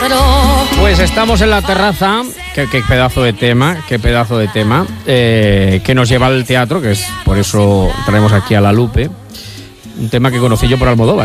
Pues estamos en la terraza, qué pedazo de tema, que nos lleva al teatro, que es por eso traemos aquí a la Lupe, un tema que conocí yo por Almodóvar.